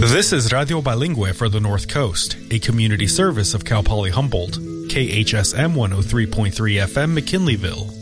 This is Radio Bilingüe for the North Coast, a community service of Cal Poly Humboldt, KHSM 103.3 FM McKinleyville.